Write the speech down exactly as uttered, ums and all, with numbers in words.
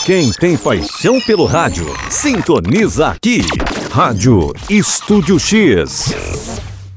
Quem tem paixão pelo rádio, sintoniza aqui. Rádio Estúdio X.